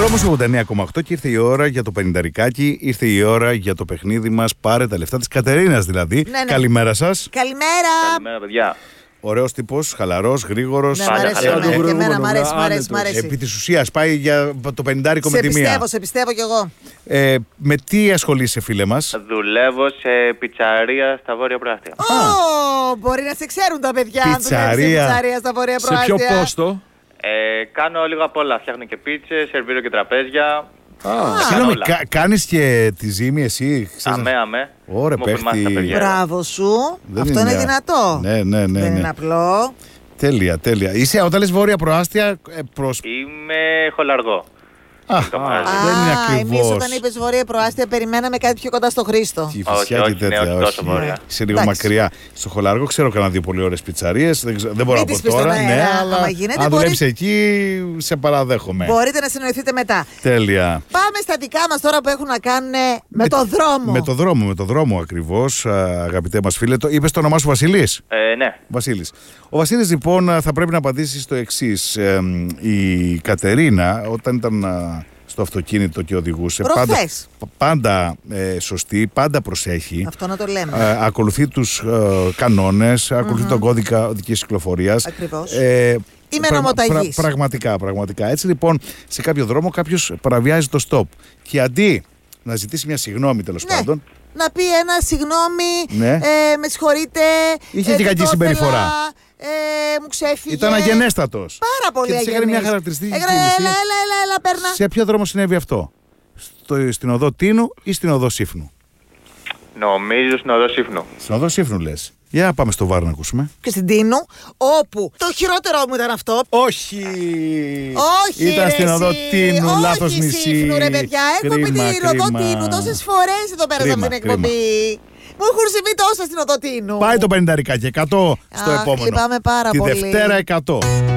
Δρόμος 89,8 και ήρθε η ώρα για το πενηνταρικάκι, ήρθε η ώρα για το παιχνίδι μας. Πάρε τα λεφτά της Κατερίνας δηλαδή. Ναι. Καλημέρα σας. Καλημέρα. Καλημέρα, παιδιά. Ωραίος τύπος, χαλαρός, γρήγορος. Ναι, μ' αρέσει. Επί της ουσίας πάει για το πενηντάρικο με τη μία. Σε πιστεύω κι εγώ. Με τι ασχολείσαι, φίλε μας? Δουλεύω σε πιτσαρία στα Βόρεια Προάστια. Μπορεί να σε ξέρουν τα παιδιά. Πιτσαρία. Αν πιτσαρία στα Βόρεια Προάστια. Σε ποιο πόστο? Κάνω λίγο απ' όλα. Φτιάχνω και πίτσες, σερβίρω και τραπέζια. Συγγνώμη, κάνεις και τη ζύμη εσύ? Αμέ. Ωραία, παίχτη. Μπράβο σου. Αυτό είναι δυνατό. Ναι. Δεν είναι απλό. Τέλεια. Είσαι όταν λες Βόρεια Προάστια Είμαι χολαργό. δεν είναι ακριβώς. Εμείς όταν είπες Βόρεια Προάστια περιμέναμε κάτι πιο κοντά στο Χρήστο. Κηφισιά και τέτοια, όχι τόσο βόρεια. Είσαι λίγο μακριά. Στο Χολαργό ξέρω κανένα δύο πολύ ωραίες πιτσαρίες. Δεν μπορώ να πω τώρα. Ναι, αλλά αν δουλεύεις εκεί, σε παραδέχομαι. Μπορείτε να συνοηθείτε μετά. Τέλεια. Πάμε στα δικά μας τώρα που έχουν να κάνουν με το δρόμο. Με το δρόμο ακριβώς, αγαπητέ μας φίλε. Είπες το όνομά σου Βασίλης? Ναι. Βασίλης. Ο Βασίλης λοιπόν θα πρέπει να απαντήσει στο εξής. Η Κατερίνα όταν ήταν στο αυτοκίνητο και οδηγούσε πάντα σωστή, πάντα προσέχει. Αυτό να το λέμε. Ακολουθεί τους κανόνες, ακολουθεί τον κώδικα οδικής κυκλοφορίας. Ακριβώς. Είμαι νομοταγής. Πραγματικά. Έτσι λοιπόν σε κάποιο δρόμο κάποιος παραβιάζει το stop και αντί να ζητήσει μια συγγνώμη τέλος πάντων, να πει ένα συγγνώμη, ναι. Με συγχωρείτε. Είχε και κακή συμπεριφορά. Μου ξέφυγε. Ήταν αγενέστατος. Πάρα πολύ αγενής. Και της έκανε μια χαρακτηριστική κίνηση. Έλα, παίρνα. Σε ποιο δρόμο συνέβη αυτό? Στην οδό Τίνου ή στην οδό Σύφνου? Νομίζω στην οδό Σύφνου. Στην οδό Σύφνου λες. Για πάμε στο Βάρο να ακούσουμε. Και στην Τίνου, όπου το χειρότερο μου ήταν αυτό. Όχι! Ήταν ρε, στην οδό Τίνου, λάθος νησί. Σύφνου, ρε παιδιά. Έχω πει την οδό Τίνου τόσες φορές εδώ πέρα από την εκπομπή. Μου έχουν συμβεί τόσα στην οδό Τίνου. Πάει το 50 και 100 στο επόμενο. Λυπάμαι πάρα πολύ. Τη Δευτέρα 100.